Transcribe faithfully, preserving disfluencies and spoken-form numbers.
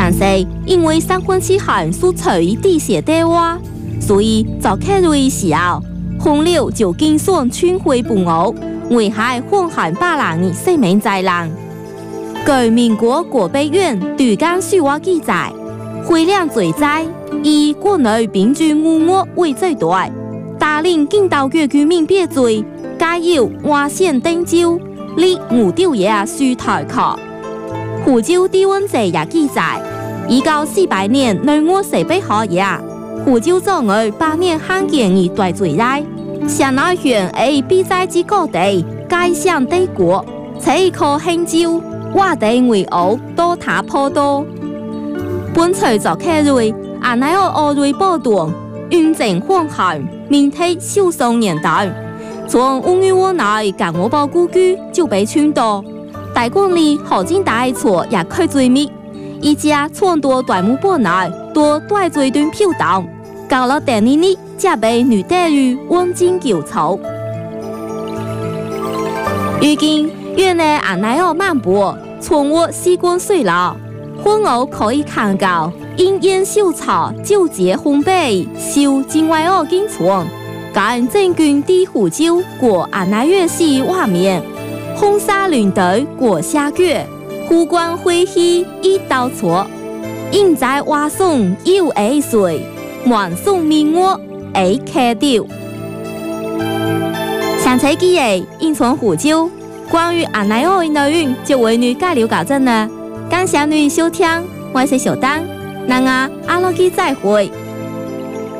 但是因为三分之寒所处于地下地洼，所以在客瑞时候，洪流就经常穿回本澳，危害荒寒百人的生命灾难。据民国国备院杜江书话记载，回两罪灾以国内平均五月为最大，带领建岛县居民别罪，皆有外县登州，立五吊爷书台考。湖州地温志也记载，一九四八年内我四八号夜，湖州遭遇百年罕见的大水灾，城内县A比灾之各地皆向帝国，且可兴州。瓦地为澳多塔坡多，本随作客瑞，阿乃奥奥瑞报道，运政荒寒，面体受伤严重。从五月窝内港我包故居就被穿到，大管里好进大错也开追密，一家创多大木波内多大追段飘荡，搞了第二日才被女待遇温金九草。如今院内阿乃奥漫步。从我习惯水了，婚后可以看到因烟秀草纠结烘焙，受境外澳经传，赶正军的湖州过阿那月西画面，红纱领队过下月，湖光辉熹一刀错，应在瓦松又爱水，晚送明我爱开掉。上车记忆因从湖州。关于阿乃奥的内容，就为你介绍到这呢。感谢你收听，我是小丹，那啊，阿拉基再会。